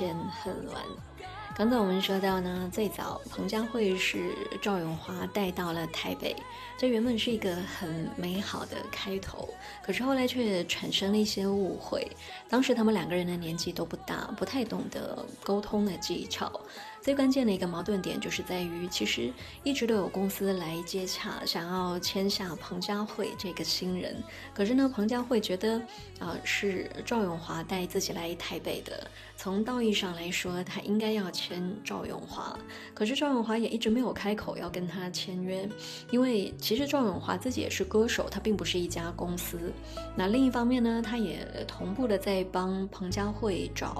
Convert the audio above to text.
很乱。刚才我们说到呢，最早彭佳慧是赵咏华带到了台北，这原本是一个很美好的开头，可是后来却产生了一些误会。当时他们两个人的年纪都不大，不太懂得沟通的技巧。最关键的一个矛盾点就是在于，其实一直都有公司来接洽，想要签下彭佳慧这个新人。可是呢，彭佳慧觉得，是赵咏华带自己来台北的，从道义上来说，他应该要签赵咏华。可是赵咏华也一直没有开口要跟他签约，因为其实赵咏华自己也是歌手，他并不是一家公司。那另一方面呢，他也同步的在帮彭佳慧找